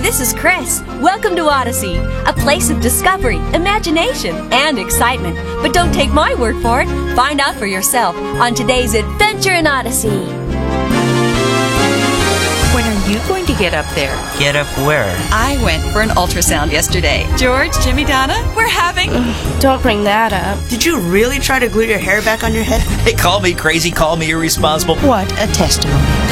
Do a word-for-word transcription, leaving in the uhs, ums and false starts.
this is Chris. Welcome to Odyssey, a place of discovery, imagination, and excitement. But don't take my word for it. Find out for yourself on today's Adventure in Odyssey. When are you going to get up there? Get up where? I went for an ultrasound yesterday. George, Jimmy, Donna, we're having... Ugh, don't bring that up. Did you really try to glue your hair back on your head? Hey, call me crazy, call me irresponsible. What a testimony.